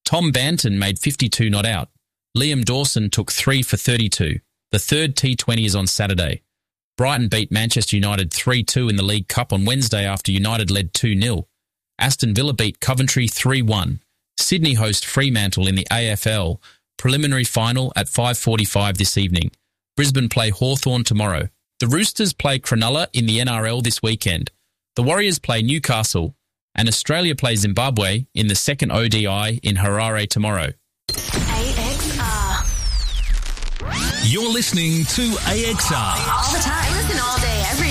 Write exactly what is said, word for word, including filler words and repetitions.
Tom Banton made fifty-two not out. Liam Dawson took three for thirty-two. The third T twenty is on Saturday. Brighton beat Manchester United three two in the League Cup on Wednesday after United led two nil. Aston Villa beat Coventry three one. Sydney host Fremantle in the A F L preliminary final at five forty-five this evening. Brisbane play Hawthorn tomorrow. The Roosters play Cronulla in the N R L this weekend. The Warriors play Newcastle, and Australia plays Zimbabwe in the second O D I in Harare tomorrow. A X R. You're listening to A X R. All the time. Listen all day, every